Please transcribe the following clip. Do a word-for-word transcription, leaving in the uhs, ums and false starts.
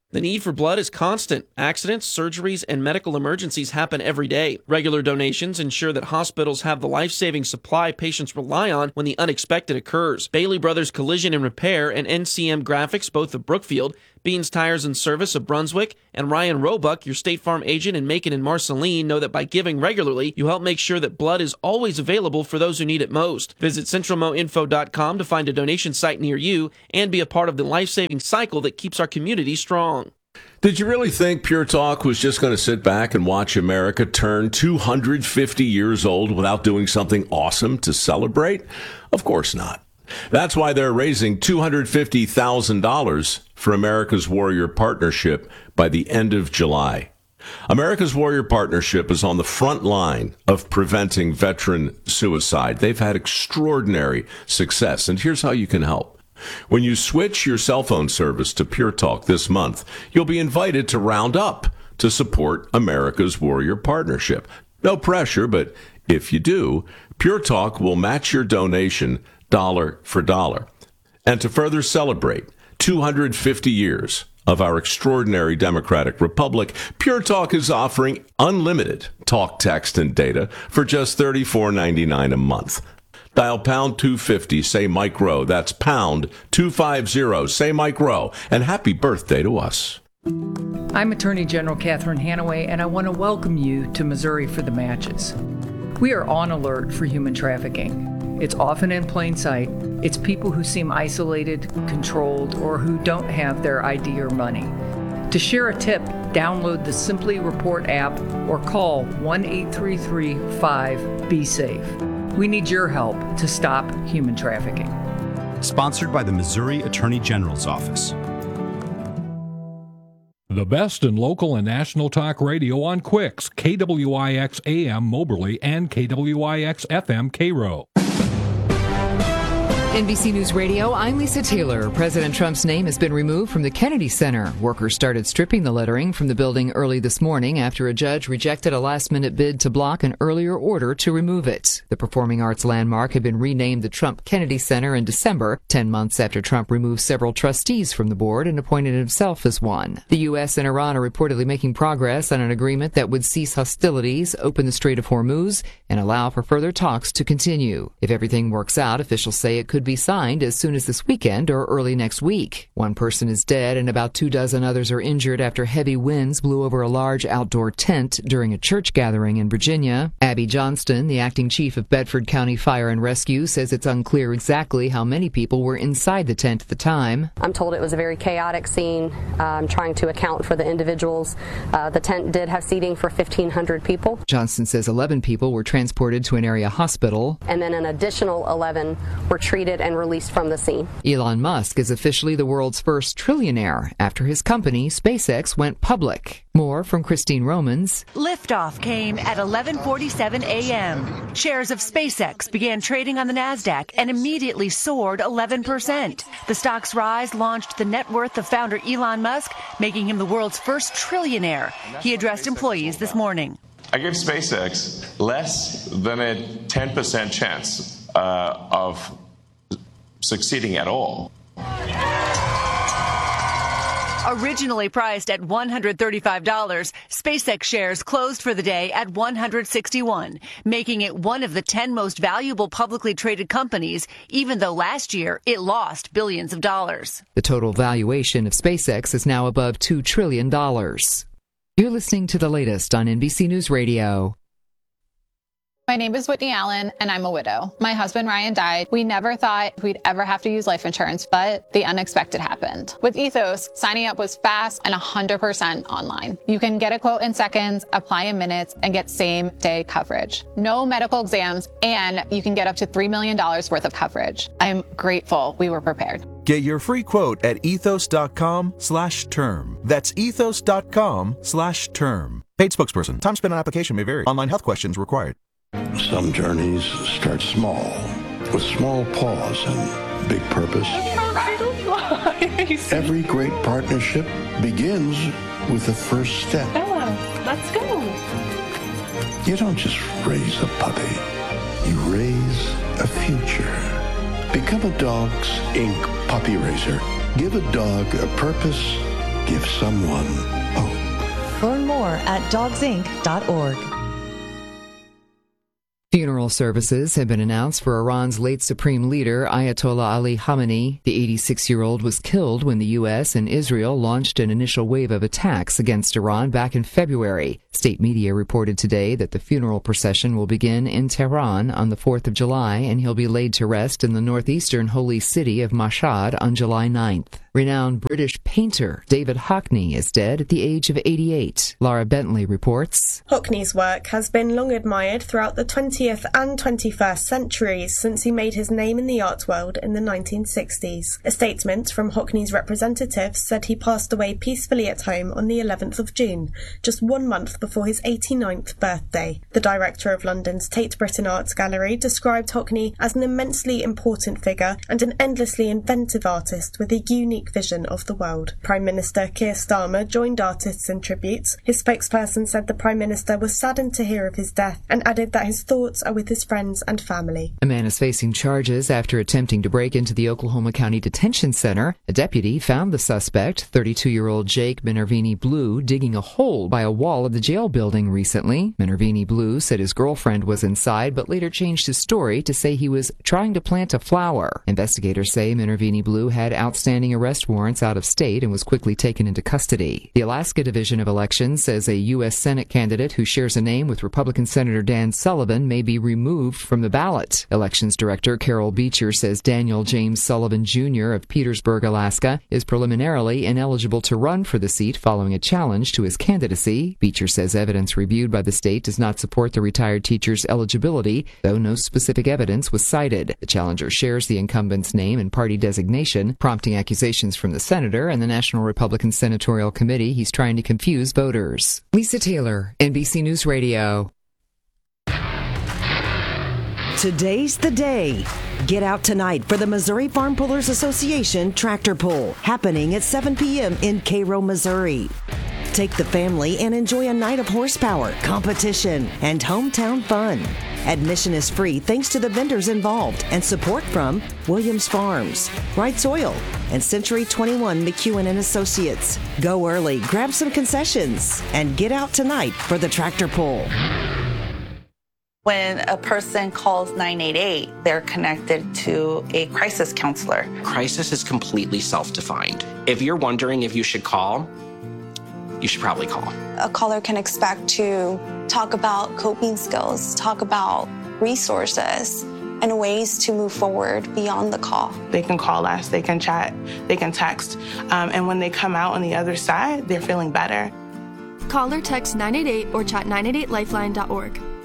The need for blood is constant. Accidents, surgeries, and medical emergencies happen every day. Regular donations ensure that hospitals have the life-saving supply patients rely on when the unexpected occurs. Bailey Brothers Collision and Repair and N C M Graphics, both of Brookfield, Beans Tires and Service of Brunswick, and Ryan Roebuck, your State Farm agent in Macon and Marceline, know that by giving regularly, you help make sure that blood is always available for those who need it most. Visit central mo info dot com to find a donation site near you and be a part of the life-saving cycle that keeps our community strong. Did you really think Pure Talk was just going to sit back and watch America turn two hundred fifty years old without doing something awesome to celebrate? Of course not. That's why they're raising two hundred fifty thousand dollars for America's Warrior Partnership by the end of July. America's Warrior Partnership is on the front line of preventing veteran suicide. They've had extraordinary success, and here's how you can help. When you switch your cell phone service to Pure Talk this month, you'll be invited to round up to support America's Warrior Partnership. No pressure, but if you do, Pure Talk will match your donation dollar for dollar. And to further celebrate two hundred fifty years of our extraordinary democratic republic, Pure Talk is offering unlimited talk, text, and data for just thirty-four ninety-nine a month. Dial pound two fifty, say Mike Rowe. That's pound two fifty, say Mike Rowe. And happy birthday to us. I'm Attorney General Catherine Hanaway, and I want to welcome you to Missouri for the Matches. We are on alert for human trafficking. It's often in plain sight. It's people who seem isolated, controlled, or who don't have their I D or money. To share a tip, download the Simply Report app or call one eight three three five be safe. We need your help to stop human trafficking. Sponsored by the Missouri Attorney General's Office. The best in local and national talk radio on Quicks, K W I X A M Moberly and K W I X F M Cairo. N B C News Radio, I'm Lisa Taylor. President Trump's name has been removed from the Kennedy Center. Workers started stripping the lettering from the building early this morning after a judge rejected a last-minute bid to block an earlier order to remove it. The performing arts landmark had been renamed the Trump Kennedy Center in December, ten months after Trump removed several trustees from the board and appointed himself as one. The U S and Iran are reportedly making progress on an agreement that would cease hostilities, open the Strait of Hormuz, and allow for further talks to continue. If everything works out, officials say it could be signed as soon as this weekend or early next week. One person is dead and about two dozen others are injured after heavy winds blew over a large outdoor tent during a church gathering in Virginia. Abby Johnston, the acting chief of Bedford County Fire and Rescue, says it's unclear exactly how many people were inside the tent at the time. I'm told it was a very chaotic scene, um, trying to account for the individuals. Uh, the tent did have seating for fifteen hundred people. Johnston says eleven people were transported to an area hospital. And then an additional eleven were treated and released from the scene. Elon Musk is officially the world's first trillionaire after his company, SpaceX, went public. More from Christine Romans. Liftoff came at eleven forty-seven a.m. Shares of SpaceX began trading on the NASDAQ and immediately soared eleven percent. The stock's rise launched the net worth of founder Elon Musk, making him the world's first trillionaire. He addressed employees this morning. I give SpaceX less than a ten percent chance uh, of succeeding at all. Originally priced at one hundred thirty-five dollars, SpaceX shares closed for the day at one hundred sixty-one dollars, making it one of the ten most valuable publicly traded companies, even though last year it lost billions of dollars. The total valuation of SpaceX is now above two trillion dollars. You're listening to the latest on N B C News Radio. My name is Whitney Allen, and I'm a widow. My husband, Ryan, died. We never thought we'd ever have to use life insurance, but the unexpected happened. With Ethos, signing up was fast and one hundred percent online. You can get a quote in seconds, apply in minutes, and get same-day coverage. No medical exams, and you can get up to three million dollars worth of coverage. I'm grateful we were prepared. Get your free quote at ethos.com slash term. That's ethos.com slash term. Paid spokesperson. Time spent on application may vary. Online health questions required. Some journeys start small, with small pause and big purpose. Every great partnership begins with the first step. Oh, let's go. You don't just raise a puppy, you raise a future. Become a Dogs Incorporated puppy raiser. Give a dog a purpose give someone hope. Learn more at dogs inc dot org. Funeral services have been announced for Iran's late supreme leader, Ayatollah Ali Khamenei. The eighty-six-year-old was killed when the U S and Israel launched an initial wave of attacks against Iran back in February. State media reported today that the funeral procession will begin in Tehran on the fourth of July, and he'll be laid to rest in the northeastern holy city of Mashhad on July ninth. Renowned British painter David Hockney is dead at the age of eighty-eight. Laura Bentley reports. Hockney's work has been long admired throughout the twentieth and twenty-first centuries since he made his name in the art world in the nineteen sixties. A statement from Hockney's representatives said he passed away peacefully at home on the eleventh of June, just one month before his eighty-ninth birthday. The director of London's Tate Britain Arts Gallery described Hockney as an immensely important figure and an endlessly inventive artist with a unique vision of the world. Prime Minister Keir Starmer joined artists in tributes. His spokesperson said the Prime Minister was saddened to hear of his death and added that his thoughts are with his friends and family. A man is facing charges after attempting to break into the Oklahoma County Detention Center. A deputy found the suspect, thirty-two-year-old Jake Minervini Blue, digging a hole by a wall of the jail building recently. Minervini Blue said his girlfriend was inside, but later changed his story to say he was trying to plant a flower. Investigators say Minervini Blue had outstanding arrest warrants out of state and was quickly taken into custody. The Alaska Division of Elections says a U S Senate candidate who shares a name with Republican Senator Dan Sullivan may be removed from the ballot. Elections Director Carol Beecher says Daniel James Sullivan Junior of Petersburg, Alaska, is preliminarily ineligible to run for the seat following a challenge to his candidacy. Beecher says evidence reviewed by the state does not support the retired teacher's eligibility, though no specific evidence was cited. The challenger shares the incumbent's name and party designation, prompting accusations from the senator and the National Republican Senatorial Committee he's trying to confuse voters. Lisa Taylor, N B C News Radio. Today's the day. Get out tonight for the Missouri Farm Pullers Association Tractor Pull, happening at seven p.m. in Cairo, Missouri. Take the family and enjoy a night of horsepower, competition, and hometown fun. Admission is free thanks to the vendors involved and support from Williams Farms, Wrights Oil, and Century twenty-one McEwen and Associates. Go early, grab some concessions, and get out tonight for the Tractor Pull. When a person calls nine eight eight, they're connected to a crisis counselor. Crisis is completely self-defined. If you're wondering if you should call, you should probably call. A caller can expect to talk about coping skills, talk about resources, and ways to move forward beyond the call. They can call us, they can chat, they can text, um, and when they come out on the other side, they're feeling better. Call or text nine eight eight or chat nine eight eight lifeline dot org.